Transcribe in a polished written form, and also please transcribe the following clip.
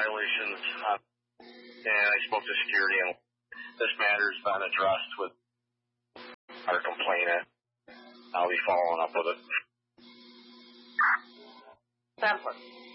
violations, and I spoke to security, and this matter's been addressed with our complainant. I'll be following up with it. Sampler.